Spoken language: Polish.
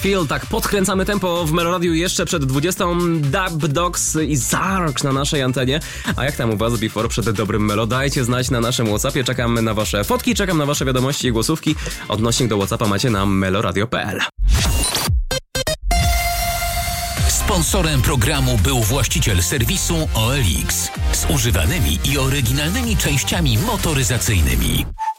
Feel, tak podkręcamy tempo w Meloradiu jeszcze przed 20. Dub Dogs i Zark na naszej antenie. A jak tam u was before przed dobrym Melo? Dajcie znać na naszym WhatsAppie. Czekam na wasze fotki, czekam na wasze wiadomości i głosówki. Odnośnik do WhatsAppa macie na meloradio.pl. Sponsorem programu był właściciel serwisu OLX z używanymi i oryginalnymi częściami motoryzacyjnymi.